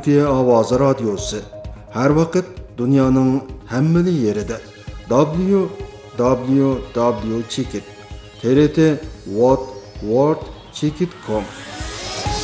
Türkiye Ovozi Radiosi. Har vaqt dunyoning hamma yerida. www.chekit TRT World Chekit.com